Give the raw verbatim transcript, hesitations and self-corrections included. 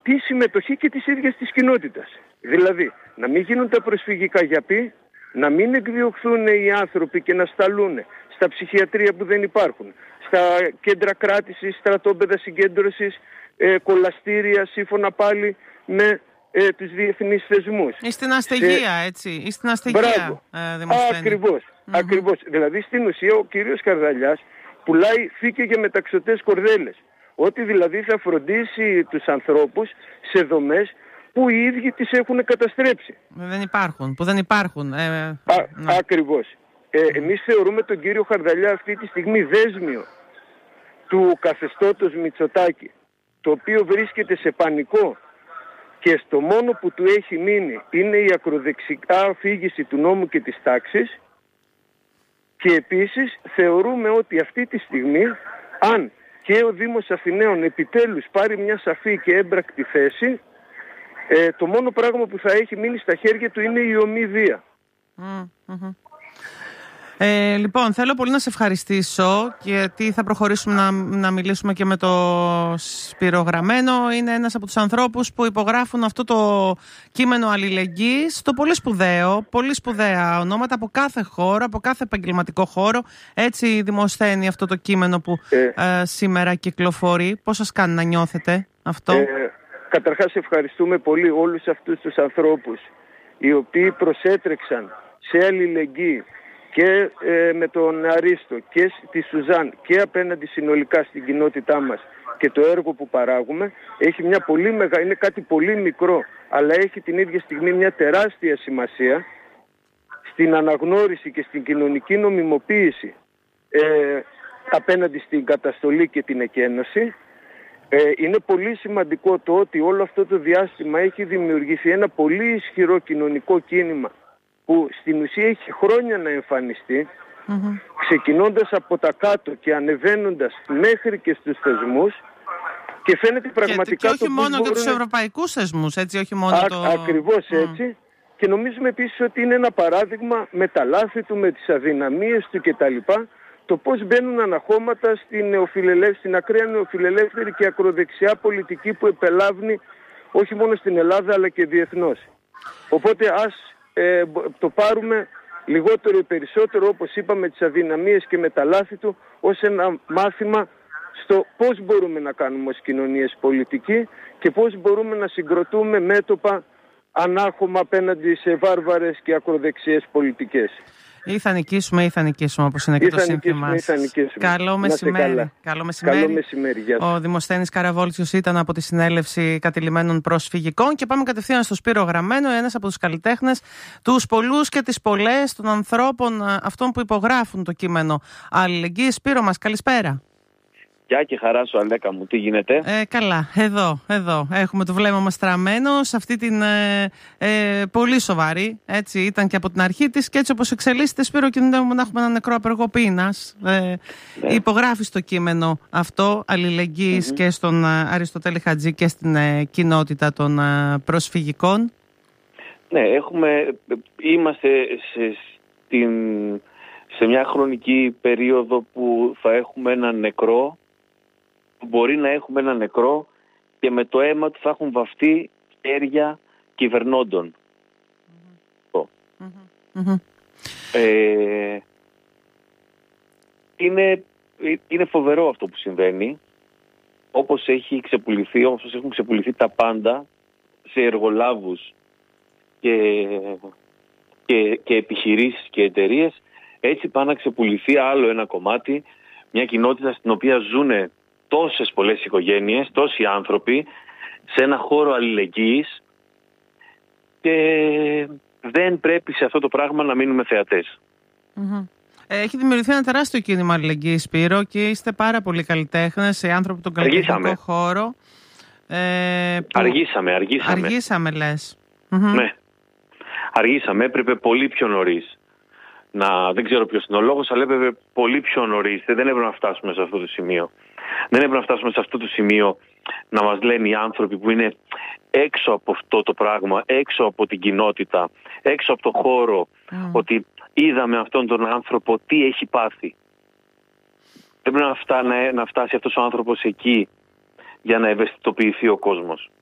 τη συμμετοχή και της ίδιας της κοινότητας. Δηλαδή, να μην γίνουν τα προσφυγικά γιαπί, να μην εκδιωχθούν οι άνθρωποι και να σταλούν στα ψυχιατρία που δεν υπάρχουν, στα κέντρα κράτησης, στρατόπεδα συγκέντρωσης, ε, κολαστήρια, σύμφωνα πάλι με ε, τους διεθνείς θεσμούς. Ή στην αστεγία, σε... έτσι, ή στην αστεγία, ε, Δημοσθένη. Ακριβώς, mm-hmm. ακριβώς. Δηλαδή, στην ουσία, ο κύριος Χαρδαλιάς πουλάει φύκη για μεταξωτές κορδέλες. Ότι δηλαδή θα φροντίσει τους ανθρώπους σε δομές που οι ίδιοι τις έχουν καταστρέψει. Δεν υπάρχουν, που δεν υπάρχουν. Ε, Α, ναι. Ακριβώς. Ε, εμείς θεωρούμε τον κύριο Χαρδαλιά αυτή τη στιγμή δέσμιο του καθεστώτος Μητσοτάκη, το οποίο βρίσκεται σε πανικό και στο μόνο που του έχει μείνει είναι η ακροδεξιά αφήγηση του νόμου και της τάξης, και επίσης θεωρούμε ότι αυτή τη στιγμή, αν και ο Δήμος Αθηναίων επιτέλους πάρει μια σαφή και έμπρακτη θέση, ε, το μόνο πράγμα που θα έχει μείνει στα χέρια του είναι η ομή βία. Mm-hmm. Ε, λοιπόν, θέλω πολύ να σε ευχαριστήσω, γιατί θα προχωρήσουμε να, να μιλήσουμε και με το Σπύρο Γραμμένο. Είναι ένας από τους ανθρώπους που υπογράφουν αυτό το κείμενο αλληλεγγύης, το πολύ σπουδαίο, πολύ σπουδαία ονόματα από κάθε χώρο, από κάθε επαγγελματικό χώρο. Έτσι δημοσθένει αυτό το κείμενο που ε, ε, σήμερα κυκλοφορεί. Πώς σας κάνει να νιώθετε αυτό? Ε, καταρχάς ευχαριστούμε πολύ όλους αυτούς τους ανθρώπους οι οποίοι προσέτρεξαν σε αλληλεγγύη και ε, με τον Αρίστο και τη Σουζάν και απέναντι συνολικά στην κοινότητά μας, και το έργο που παράγουμε έχει μια πολύ μεγα... είναι κάτι πολύ μικρό, αλλά έχει την ίδια στιγμή μια τεράστια σημασία στην αναγνώριση και στην κοινωνική νομιμοποίηση ε, απέναντι στην καταστολή και την εκένωση. Ε, είναι πολύ σημαντικό το ότι όλο αυτό το διάστημα έχει δημιουργηθεί ένα πολύ ισχυρό κοινωνικό κίνημα που στην ουσία έχει χρόνια να εμφανιστεί, mm-hmm. ξεκινώντας από τα κάτω και ανεβαίνοντας μέχρι και στους θεσμούς, και φαίνεται πραγματικά... Και, και όχι το μόνο μπορούν... και τους ευρωπαϊκούς θεσμούς, έτσι, όχι μόνο Α, το... Ακριβώς mm. έτσι. Και νομίζουμε επίσης ότι είναι ένα παράδειγμα με τα λάθη του, με τις αδυναμίες του κτλ. Το πώς μπαίνουν αναχώματα στην, στην ακραία νεοφιλελεύθερη και ακροδεξιά πολιτική που επελάβνει όχι μόνο στην Ελλάδα αλλά και διεθνώς. Οπότε ας ε, το πάρουμε λιγότερο ή περισσότερο, όπως είπαμε, τις αδυναμίες και με τα λάθη του ως ένα μάθημα στο πώς μπορούμε να κάνουμε ως κοινωνίες πολιτική και πώς μπορούμε να συγκροτούμε μέτωπα ανάχωμα απέναντι σε βάρβαρες και ακροδεξιές πολιτικές. Ή θα νικήσουμε ή θα νικήσουμε, όπως είναι και το σύνθημά σας. Καλό μεσημέρι. Καλό μεσημέρι. Καλό μεσημέρι. Γεια σας. Ο Δημοσθένης Καραβόλτσιος ήταν από τη συνέλευση κατηλημμένων προσφυγικών, και πάμε κατευθείαν στο Σπύρο Γραμμένο, ένας από τους καλλιτέχνες, τους πολλούς και τις πολλές των ανθρώπων αυτών που υπογράφουν το κείμενο αλληλεγγύης. Σπύρο μας, καλησπέρα. Γεια και χαρά σου, Αλέκα μου, τι γίνεται? Ε, καλά, εδώ, εδώ έχουμε το βλέμμα μας στραμμένο σε αυτή την ε, ε, πολύ σοβαρή, έτσι ήταν και από την αρχή της, και έτσι όπως εξελίσσεται, Σπύρο, κινδυνεύουμε να έχουμε ένα νεκρό απεργό πείνας. Ε, ναι. Υπογράφεις το κείμενο αυτό αλληλεγγύης mm-hmm. και στον Αριστοτέλη Χατζή και στην ε, κοινότητα των ε, προσφυγικών. Ναι, έχουμε, είμαστε σε, στην, σε μια χρονική περίοδο που θα έχουμε ένα νεκρό. Μπορεί να έχουμε ένα νεκρό και με το αίμα του θα έχουν βαφτεί χέρια κυβερνώντων. Mm-hmm. Mm-hmm. Ε, είναι, είναι φοβερό αυτό που συμβαίνει. Όπως έχει ξεπουληθεί, όπως έχουν ξεπουληθεί τα πάντα σε εργολάβους και, και, και επιχειρήσεις και εταιρείες, έτσι πάνε να ξεπουληθεί άλλο ένα κομμάτι, μια κοινότητα στην οποία ζουνε τόσες πολλές οικογένειες, τόσοι άνθρωποι, σε ένα χώρο αλληλεγγύης, και δεν πρέπει σε αυτό το πράγμα να μείνουμε θεατές. Mm-hmm. Έχει δημιουργηθεί ένα τεράστιο κίνημα αλληλεγγύης, Σπύρο, και είστε πάρα πολλοί καλλιτέχνες, οι άνθρωποι των καλλιτεχνικό χώρο. Ε, που... Αργήσαμε, αργήσαμε. Αργήσαμε, λες. Mm-hmm. Ναι. Αργήσαμε, έπρεπε πολύ πιο νωρίς. Να, δεν ξέρω ποιος είναι ο λόγος, αλλά έπρεπε πολύ πιο νωρίς. Δεν έπρεπε να φτάσουμε σε αυτό το σημείο. Δεν έπρεπε να φτάσουμε σε αυτό το σημείο να μας λένε οι άνθρωποι που είναι έξω από αυτό το πράγμα, έξω από την κοινότητα, έξω από το χώρο, mm. ότι είδαμε αυτόν τον άνθρωπο τι έχει πάθει. Δεν πρέπει να, φτά, να, να φτάσει αυτός ο άνθρωπος εκεί για να ευαισθητοποιηθεί ο κόσμος.